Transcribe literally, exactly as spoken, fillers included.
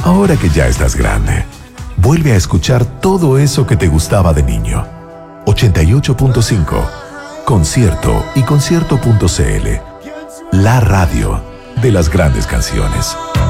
Ahora que ya estás grande, vuelve a escuchar todo eso que te gustaba de niño. ochenta y ocho punto cinco. Concierto y concierto punto c l. La radio de las grandes canciones.